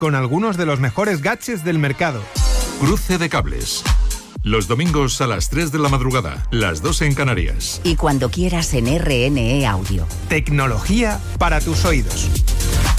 con algunos de los mejores gadgets del mercado. Cruce de cables. Los domingos a las 3 de la madrugada, las 2 en Canarias. Y cuando quieras en RNE Audio. Tecnología para tus oídos.